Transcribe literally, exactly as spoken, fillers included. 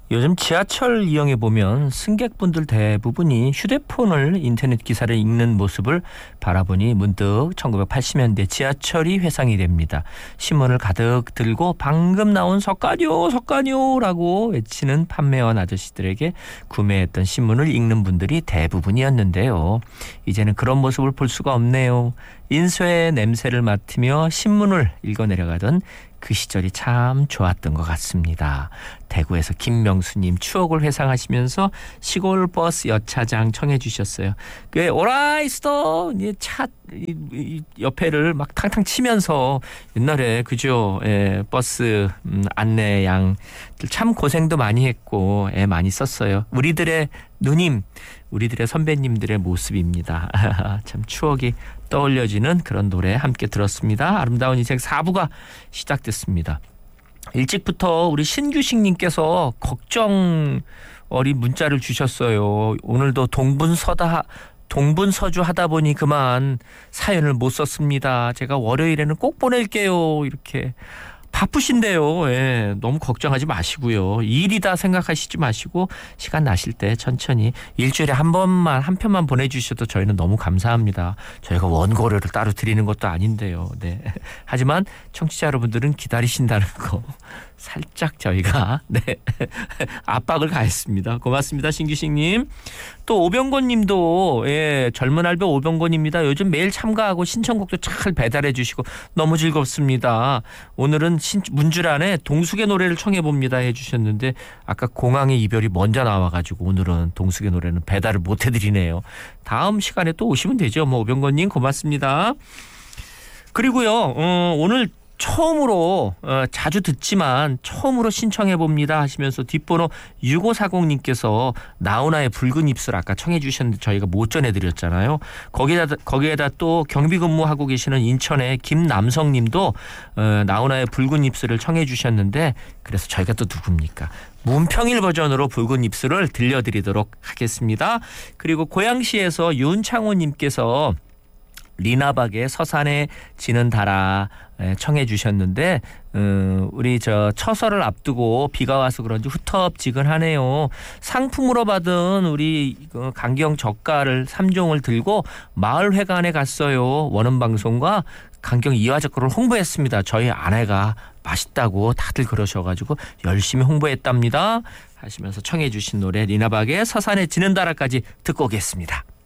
요즘 지하철 이용해 보면 승객분들 대부분이 휴대폰을 인터넷 기사를 읽는 모습을 바라보니 문득 천구백팔십 년대 지하철이 회상이 됩니다. 신문을 가득 들고 방금 나온 석가뇨 석가뇨라고 외치는 판매원 아저씨들에게 구매했던 신문을 읽는 분들이 대부분이었는데요. 이제는 그런 모습을 볼 수가 없네요. 인쇄의 냄새를 맡으며 신문을 읽어 내려가던 그 시절이 참 좋았던 것 같습니다. 대구에서 김명수님 추억을 회상하시면서 시골 버스 여차장 청해 주셨어요. 그 오라이스터 차 옆에를 막 탕탕 치면서 옛날에 그죠? 예, 버스 음, 안내양 참 고생도 많이 했고 예, 많이 썼어요. 우리들의 누님, 우리들의 선배님들의 모습입니다. 참 추억이 떠올려지는 그런 노래 함께 들었습니다. 아름다운 인생 사 부가 시작됐습니다. 일찍부터 우리 신규식님께서 걱정 어린 문자를 주셨어요. 오늘도 동분서다 동분서주 하다 보니 그만 사연을 못 썼습니다. 제가 월요일에는 꼭 보낼게요. 이렇게 바쁘신데요. 예, 너무 걱정하지 마시고요. 일이다 생각하시지 마시고 시간 나실 때 천천히 일주일에 한 번만 한 편만 보내주셔도 저희는 너무 감사합니다. 저희가 원고료를 따로 드리는 것도 아닌데요. 네. 하지만 청취자 여러분들은 기다리신다는 거 살짝 저희가 네 압박을 가했습니다. 고맙습니다. 신규식님. 또 오병곤님도 예, 젊은 알배 오병곤입니다. 요즘 매일 참가하고 신청곡도 잘 배달해 주시고 너무 즐겁습니다. 오늘은 신, 문주란의 동숙의 노래를 청해 봅니다 해주셨는데 아까 공항의 이별이 먼저 나와가지고 오늘은 동숙의 노래는 배달을 못 해드리네요. 다음 시간에 또 오시면 되죠. 뭐 오병곤님 고맙습니다. 그리고요 어, 오늘 처음으로 어, 자주 듣지만 처음으로 신청해봅니다 하시면서 뒷번호 육오사공님께서 나훈아의 붉은 입술 아까 청해 주셨는데 저희가 못 전해드렸잖아요. 거기에다, 거기에다 또 경비 근무하고 계시는 인천의 김남성님도 어, 나훈아의 붉은 입술을 청해 주셨는데 그래서 저희가 또 누굽니까? 문평일 버전으로 붉은 입술을 들려드리도록 하겠습니다. 그리고 고양시에서 윤창호님께서 리나박의 서산에 지는 달아 청해 주셨는데 음, 우리 저 처서를 앞두고 비가 와서 그런지 후텁지근하네요. 상품으로 받은 우리 강경 젓갈을 삼 종을 들고 마을회관에 갔어요. 원음방송과 강경 이화젓갈을 홍보했습니다. 저희 아내가 맛있다고 다들 그러셔가지고 열심히 홍보했답니다 하시면서 청해 주신 노래 리나박의 서산에 지는 달아까지 듣고 오겠습니다.